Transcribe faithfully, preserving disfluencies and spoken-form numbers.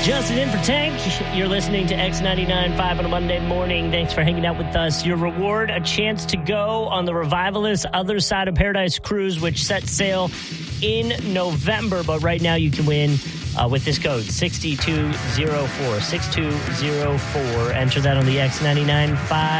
Justin in for Tank. You're listening to X ninety-nine point five on a Monday morning. Thanks for hanging out with us. Your reward, a chance to go on the Revivalist Other Side of Paradise cruise, which sets sail in November. But right now you can win uh, with this code, six two zero four. six two zero four. Enter that on the X ninety-nine point five